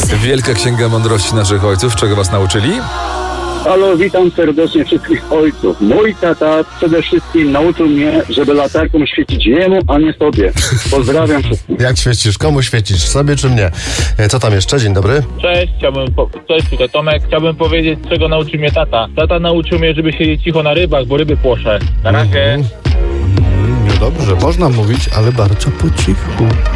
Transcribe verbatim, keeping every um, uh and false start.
Wielka Księga Mądrości naszych ojców. Czego was nauczyli? Halo, witam serdecznie wszystkich ojców. Mój tata przede wszystkim nauczył mnie, żeby latarką świecić jemu, a nie sobie. Pozdrawiam wszystkich. Jak świecisz? Komu świecisz? Sobie czy mnie? E, Co tam jeszcze? Dzień dobry. Cześć, chciałbym po... Cześć, tutaj Tomek. Chciałbym powiedzieć, czego nauczył mnie tata. Tata nauczył mnie, żeby siedzieć cicho na rybach, bo ryby płoszę. Na razie. Mm, no dobrze, można mówić, ale bardzo po cichu.